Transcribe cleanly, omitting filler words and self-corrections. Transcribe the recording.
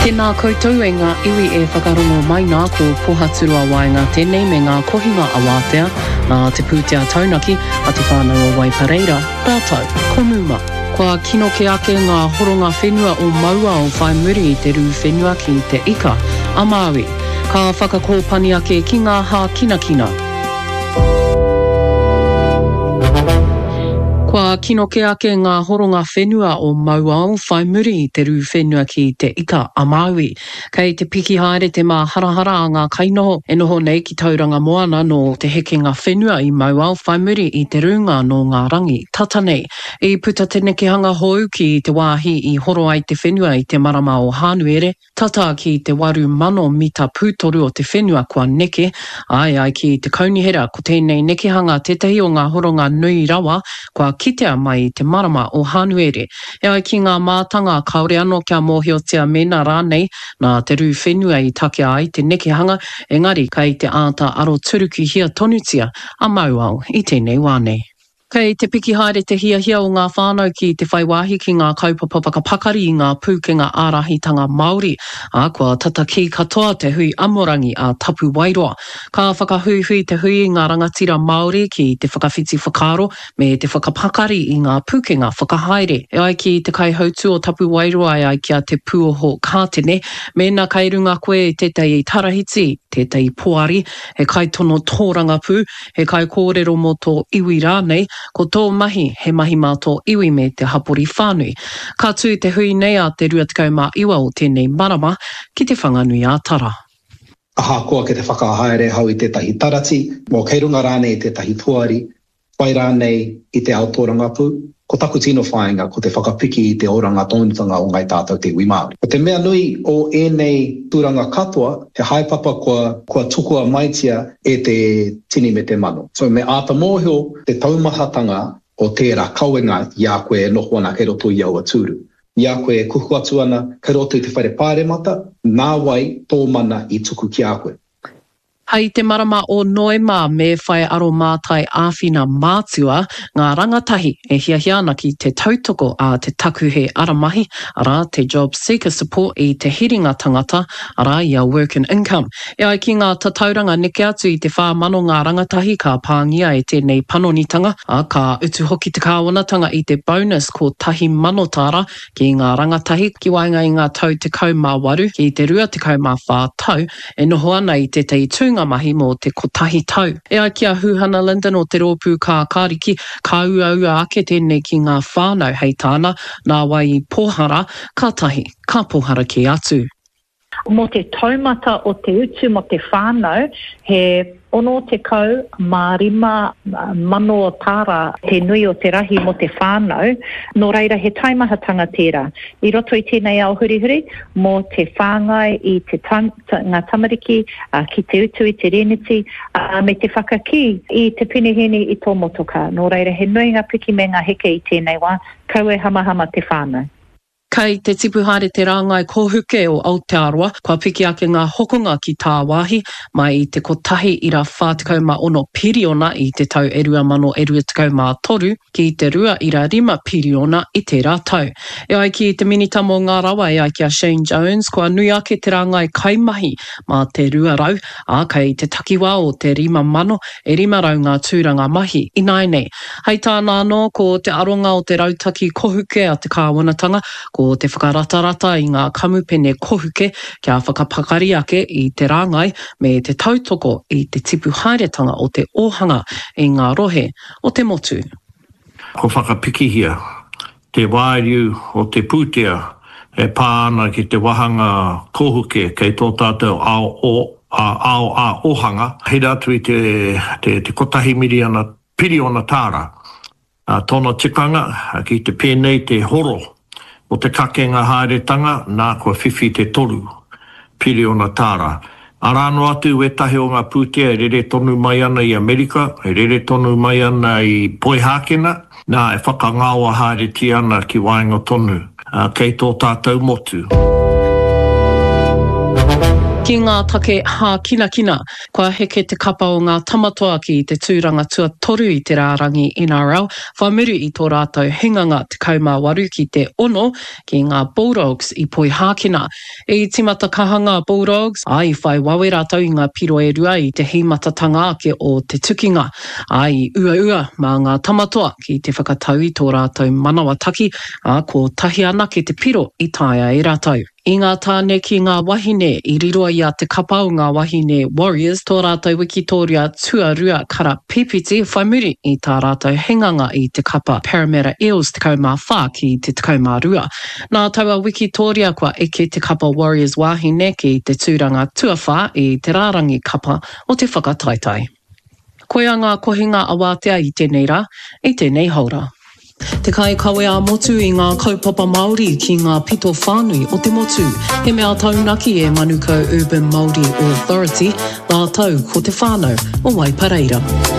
Tēnā koutou e ngā iwi e whakarongo mai nā ko pohaturua waenga tēnei me ngā kohinga awatea nā te pūtea taunaki a te whānau o Waipareira. Rātou, komuma. Kua kino ke ake ngā horonga whenua o maua o whai muri i te rū whenua ki te ika, a Māui. Ka whakakōpani ake ki ngā hā kinakina. Kua kino ke ake ngā horonga whenua o maua o whai muri i te rū whenua ki te ika a Māui. Kei te piki haere te mā harahara a ngā kainoho e noho nei ki tauranga moana no te heke ngā whenua i maua o whai muri i te runga no ngā rangi. Tata nei, i puta te nekehanga hou ki te wāhi i horo ai te whenua i te marama o Hānuere, tata ki te 8,000 mita pūtoru o te whenua kua neke, ai ki te kaunihera ko tēnei nekehanga tetahi o ngā horonga nui rawa, kua kitea mai te marama o Hānuere. E ai ki ngā mātanga kaore anō kia mōhiotia mena rānei nā te rū whenua i take ai te nekehanga, engari kei te āta aro turuki hia tonutia a Mauao i tēnei wānei. Kei te piki haere te hiahia o ngā whānau ki te whaiwahi ki ngā kaupapa pakapakari i ngā pūkenga ārahitanga Māori, a kua tata ki katoa te hui amorangi a Tapu Wairoa. Ka whakahuihui te hui i ngā rangatira Māori ki te whakawhiti whakaaro me te whakapakari i ngā pūkenga whakahaere. E ai ki te kaihautu o Tapu Wairoa e ai kia te puoho kātene, mena kai runga koe e tētai tarahiti, tētai poari, he kai tono tōranga pū, he kai kōrero mo tō iwi rānei, ko tō mahi he mahi mā tō iwi me te hapori whānui. Ka tū te hui nei a te 22 o tēnei marama ki te whanganui a Tara. Aha koa ke te whakahaere hau i tētahi tarati, mō kei runga rānei i tētahi puari, whai rānei i te aotoranga pū, ko taku tino whāinga ko te whakapiki i te oranga tonutanga o ngai tātou te iwi Māori. Ko te mea nui o ēnei tūranga katoa, he haepapa kua tukua maitia e te tini me te mano. So me āta mōhio te taumahatanga o tērā kauenga ia koe e noho ana kei roto i aua tūru. Ia koe e kuhu atu ana kei roto i te whaire pāremata, nā wai tō mana i tuku ki a koe. Hei te marama o Noema me whai aro mātai āwhina mātua, ngā rangatahi e hiahia ana ki te tautoko a te taku he aramahi, ara te job seeker support i te hiringa tangata, ara ia work and income. E ai ki ngā tatauranga neke atu i te whāmano ngā rangatahi ka pāngia e tēnei panonitanga, a ka utu hoki te kāwanatanga i te bonus ko tahi manotara ki ngā rangatahi ki wainga i ngā tau te kaumāwaru ki te rua te kaumāwhā tau, e noho ana i te tei ngā mahi mō te kotahi tau. E ai kia Huhana Linden o te rōpū kā kāriki, ka ua ake tēnei ki ngā whānau hei tāna, nā wai i pōhara, kātahi, ka pōhara ki atu. Mō te taumata o te utu mo te whānau, he ono te kau, mārima, mano o tāra, te nui o te rahi mo te whānau, no reira he taimahatanga tērā. I roto i tēnei ao hurihuri, mō te whāngai i te ngā tamariki, ki te utu i te reneti, me te whakaki i te pinihini i tō motoka. No reira he nui ngā piki me ngā heke i tēnei wā, kau e hamahama te whānau. Kei te tipuhare te rāngai kōhuke o Aotearoa, kua piki ake ngā hokonga ki tā wāhi, mai i te kotahi ira 46 piriona i te tau 2023, ki te 2.5 piriona i te rātau. E ai ki te minitamo ngā rawa e ai kia Shane Jones, kua nui ake te rāngai kaimahi mā te 2 rau, a kei te takiwā o te 5,000 e 5 rau ngā tūranga mahi i nai nei. Hei tāna anō ko te aronga o te rautaki kohuke a te kāwanatanga, ko te whakaratarata i ngā kamupene kohuke kia whakapakari ake i te rāngai me te tautoko i te tipu hairetanga o te ohanga i ngā rohe o te motu. Ko whakapikihia, te wāriu o te pūtea e pāna ki te wahanga kohuke kei tō tātou ao ohanga. Hei atu i te kotahi piriona tāra. Tōna tikanga ki te pēnei te horo o te kakenga haeretanga, nā kua whiwhi te toru, piriona tāra. Arano atu e tahi o ngā pūtea e rere tonu mai ana i Amerika, e rere tonu mai ana i Poihākena, nā e whakangaua haereti ana ki wainga tonu, kei tō tātou motu. Ki ngā take hā kina kina, kua heke te kapa o ngā tamatoa ki te tūranga tua toru i te rārangi NRL, whaimuru i tō rātou hinganga te kaumāwaru ki te ono ki ngā Bulldogs i poi hākina. I timata kahanga Bulldogs, ai whai wawe rātou i ngā piro e rua i te himatatanga ake o te tukinga. Ai ua mā ngā tamatoa ki te whakatau i tō rātou manawa taki, a ko tahi ana ki te piro i taia e rātou. I ngā tāne ki ngā wahine, i riroa i a te kapa o ngā wahine Warriors, tō rātou wikitoria tuarua kara pipiti whaimuri i tā rātou henganga i te kapa Parramatta Eels te kaumā whā ki te kaumā rua. Nā taua wikitoria kua eke te kapa Warriors wahine ki te tūranga tuawhā i te rārangi kapa o te whakataitai. Koia ngā kohinga awātea i tēnei rā, i tēnei haura. Te kai kawe a motu i ngā kaupapa Māori ki ngā pito whānui o te motu. He mea taunaki e Manukau Urban Māori Authority, nā tau ko te whānau o Waipareira.